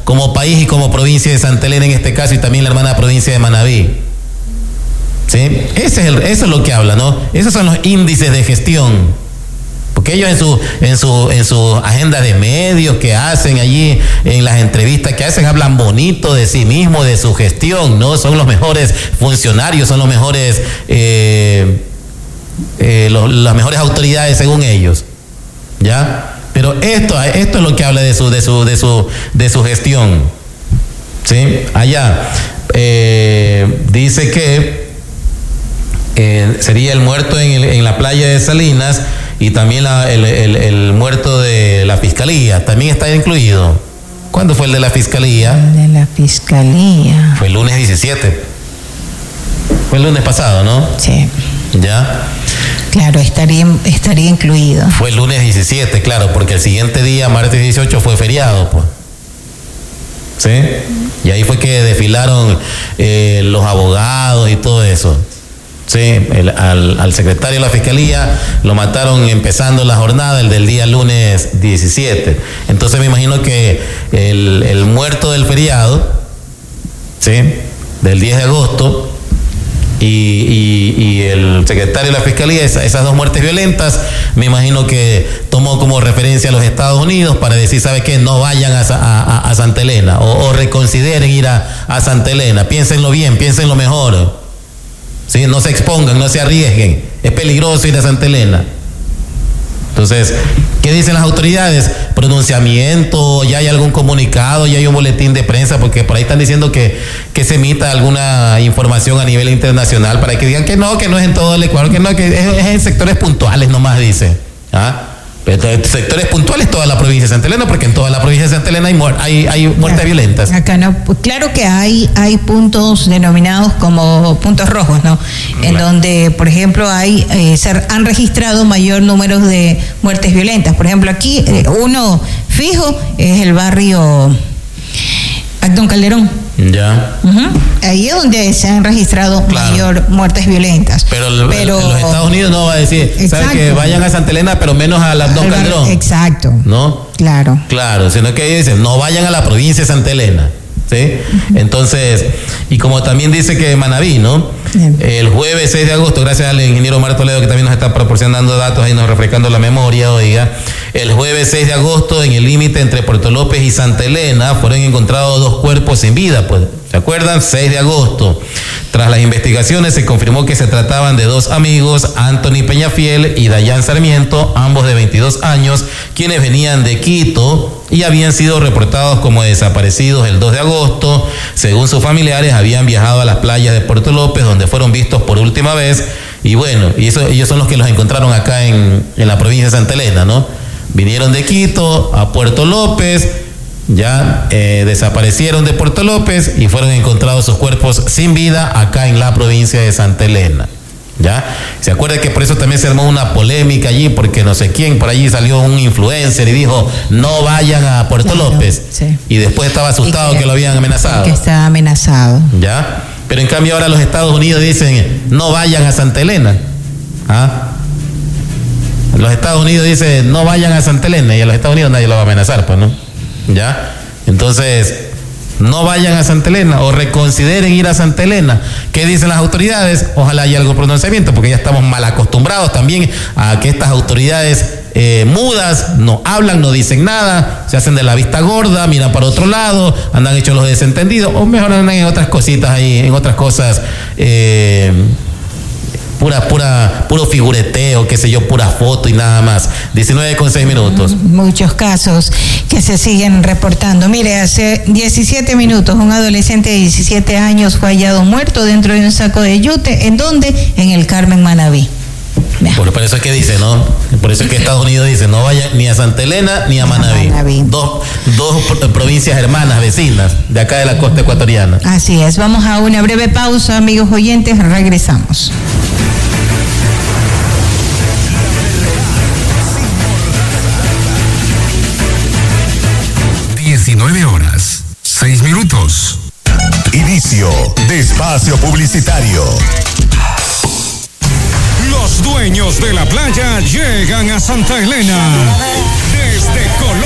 como país y como provincia de Santa Elena en este caso, y también la hermana provincia de Manabí. ¿Sí? Eso es lo que habla, ¿no? Esos son los índices de gestión. Porque ellos en su agenda de medios que hacen allí, en las entrevistas que hacen, hablan bonito de sí mismos, de su gestión, ¿no? Son los mejores funcionarios, son los mejores, las mejores autoridades según ellos, ¿ya? Pero esto es lo que habla de su gestión, ¿sí? Allá dice que sería el muerto en la playa de Salinas. Y también el muerto de la fiscalía, también está incluido. ¿Cuándo fue el de la fiscalía? El de la fiscalía. Fue el lunes 17. Fue el lunes pasado, ¿no? Sí. ¿Ya? Claro, estaría incluido. Fue el lunes 17, claro, porque el siguiente día, martes 18, fue feriado, pues. ¿Sí? Y ahí fue que desfilaron los abogados y todo eso. Sí, al secretario de la fiscalía lo mataron empezando la jornada, el del día lunes 17. Entonces me imagino que el muerto del feriado, ¿sí?, del 10 de agosto, y el secretario de la fiscalía, esas dos muertes violentas, me imagino que tomó como referencia a los Estados Unidos para decir, ¿sabe qué? No vayan a Santa Elena, o reconsideren ir a Santa Elena, piénsenlo bien, piénsenlo mejor. ¿Sí? No se expongan, no se arriesguen, es peligroso ir a Santa Elena. Entonces, ¿qué dicen las autoridades? Pronunciamiento, ya hay algún comunicado, ya hay un boletín de prensa, porque por ahí están diciendo que se emita alguna información a nivel internacional para que digan que no es en todo el Ecuador, que no, que es en sectores puntuales nomás, dice. ¿Ah? Pero sectores puntuales toda la provincia de Santa Elena, porque en toda la provincia de Santa Elena hay muertes violentas. Acá no, pues claro que hay puntos denominados como puntos rojos, ¿no? En donde, por ejemplo, han registrado mayor número de muertes violentas. Por ejemplo, aquí uno fijo es el barrio Acton Calderón. Ya. Ahí es donde se han registrado mayor muertes violentas. Pero en los Estados Unidos no va a decir, ¿sabes? Que vayan a Santa Elena, pero menos a Acton Calderón. Exacto. ¿No? Claro. Claro, sino que ellos dicen, no vayan a la provincia de Santa Elena. ¿Sí? Entonces, y como también dice que Manabí, ¿no? El jueves 6 de agosto, gracias al ingeniero Omar Toledo, que también nos está proporcionando datos ahí, nos refrescando la memoria, oiga, el jueves 6 de agosto, en el límite entre Puerto López y Santa Elena, fueron encontrados 2 cuerpos sin vida, pues, ¿se acuerdan? 6 de agosto. Tras las investigaciones se confirmó que se trataban de 2 amigos, Anthony Peñafiel y Dayan Sarmiento, ambos de 22 años, quienes venían de Quito y habían sido reportados como desaparecidos el 2 de agosto. Según sus familiares, habían viajado a las playas de Puerto López, donde fueron vistos por última vez, y bueno, ellos son los que los encontraron acá en la provincia de Santa Elena, ¿no? Vinieron de Quito a Puerto López, ya desaparecieron de Puerto López y fueron encontrados sus cuerpos sin vida acá en la provincia de Santa Elena. ¿Ya? ¿Se acuerda que por eso también se armó una polémica allí? Porque no sé quién, por allí salió un influencer y dijo, no vayan a Puerto López. Sí. Y después estaba asustado que lo habían amenazado. Que estaba amenazado. ¿Ya? Pero en cambio ahora los Estados Unidos dicen, no vayan a Santa Elena. ¿Ah? Los Estados Unidos dicen, no vayan a Santa Elena, y a los Estados Unidos nadie lo va a amenazar, pues, ¿no? ¿Ya? Entonces, no vayan a Santa Elena o reconsideren ir a Santa Elena. ¿Qué dicen las autoridades? Ojalá haya algún pronunciamiento, porque ya estamos mal acostumbrados también a que estas autoridades mudas no hablan, no dicen nada, se hacen de la vista gorda, miran para otro lado, andan hechos los desentendidos, o mejor andan en otras cositas ahí, en otras cosas, puro figureteo, qué sé yo, pura foto y nada más. 19:06. Muchos casos que se siguen reportando. Mire, hace 17 minutos un adolescente de 17 años fue hallado muerto dentro de un saco de yute. ¿En dónde? En el Carmen Manabí. Por eso es que dice, ¿no? Por eso es que Estados Unidos dice, no vayan ni a Santa Elena ni a Manabí. Dos provincias hermanas, vecinas, de acá de la costa ecuatoriana. Así es. Vamos a una breve pausa, amigos oyentes, regresamos. 19:06. Inicio de espacio publicitario. Los dueños de la playa llegan a Santa Elena. Desde Colombia.